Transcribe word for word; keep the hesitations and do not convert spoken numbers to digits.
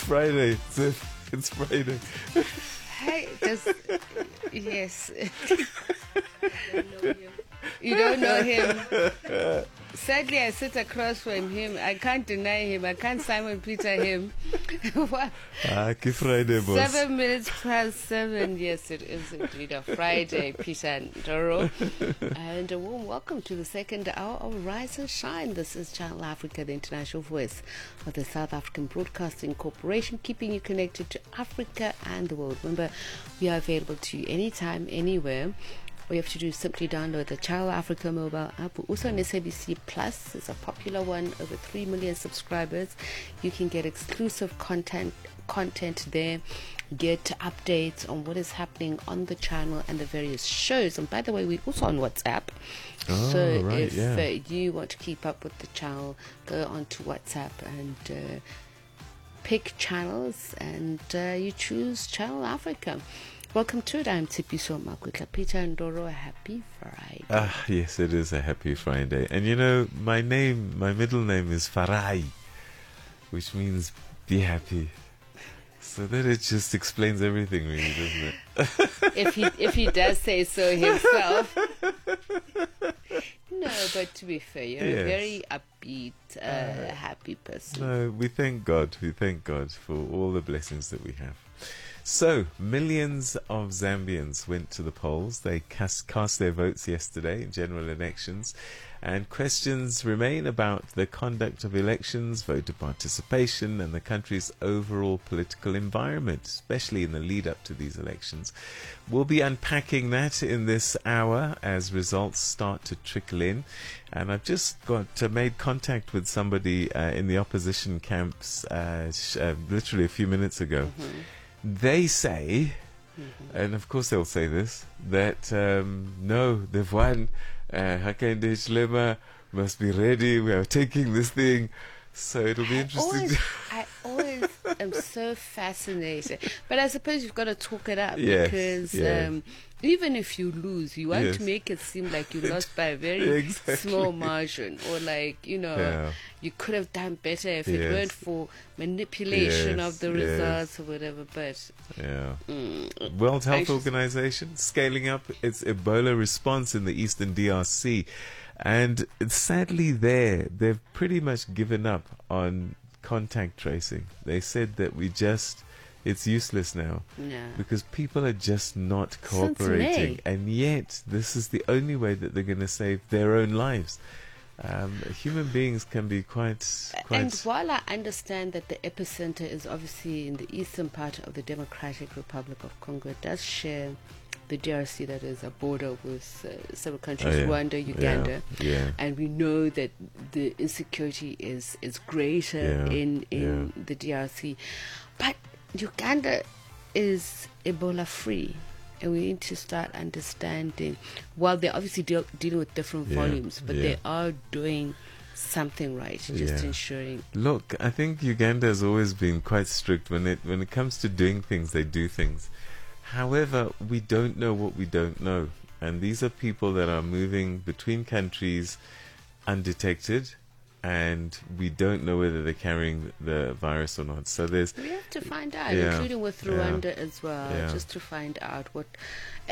Friday, Ziff. It's Friday. Hey, does yes. You don't know him. Sadly, I sit across from him. I can't deny him. I can't Simon Peter him. Ah, que Friday, boss. Seven minutes past seven. Yes, it is indeed a Friday, Peter Ndoro. And a warm welcome to the second hour of Rise and Shine. This is Channel Africa, the international voice of the South African Broadcasting Corporation, keeping you connected to Africa and the world. Remember, we are available to you anytime, anywhere. All you have to do is simply download the Channel Africa mobile app. We're also on S A B C Plus. It's a popular one, over three million subscribers. You can get exclusive content content there, get updates on what is happening on the channel and the various shows. And by the way, we're also on WhatsApp. Oh, so right, if yeah. uh, you want to keep up with the channel, go onto WhatsApp and uh, pick channels, and uh, you choose Channel Africa. Welcome to it. I'm Tsipiso Makwetla. Peter Ndoro, happy Friday. Ah, yes, it is a happy Friday. And you know, my name, my middle name is Farai, which means be happy. So that it just explains everything, really, doesn't it? if he if he does say so himself. No, but to be fair, you're Yes. a very upbeat, uh, uh, happy person. No, we thank God. We thank God for all the blessings that we have. So, millions of Zambians went to the polls. They cast, cast their votes yesterday in general elections, and questions remain about the conduct of elections, voter participation, and the country's overall political environment, especially in the lead up to these elections. We'll be unpacking that in this hour as results start to trickle in. And I've just got uh, made contact with somebody uh, in the opposition camps uh, sh- uh, literally a few minutes ago. Mm-hmm. They say, mm-hmm. and of course they'll say this, that um, no, they've won. Uh, Hakainde Hichilema must be ready. We are taking this thing. So it'll be I interesting. Always, to I always am so fascinated. But I suppose you've got to talk it up, Yes, because yes. Um, even if you lose, you want Yes. to make it seem like you lost by a very Exactly. small margin, or like, you know, Yeah. you could have done better if it Yes. weren't for manipulation Yes, of the yes. results or whatever. But Yeah. mm, World Health I just- Organization scaling up its Ebola response in the eastern D R C. And sadly there, they've pretty much given up on contact tracing. They said that we just, it's useless now. yeah. Because people are just not Since cooperating. May. And yet, this is the only way that they're going to save their own lives. Um, human beings can be quite... quite And while I understand that the epicenter is obviously in the eastern part of the Democratic Republic of Congo, it does share the D R C, that is a border with uh, several countries, Oh, yeah. Rwanda, Uganda. Yeah, yeah. And we know that the insecurity is, is greater Yeah, in, in yeah. the D R C. But Uganda is Ebola free. And we need to start understanding, while they're obviously deal, dealing with different Yeah, volumes, but yeah. they are doing something right, just Yeah. ensuring. Look, I think Uganda has always been quite strict when it when it comes to doing things. They do things. However, we don't know what we don't know, and these are people that are moving between countries undetected, and we don't know whether they're carrying the virus or not. So there's We have to find out, Yeah, including with yeah, Rwanda as well, yeah. just to find out what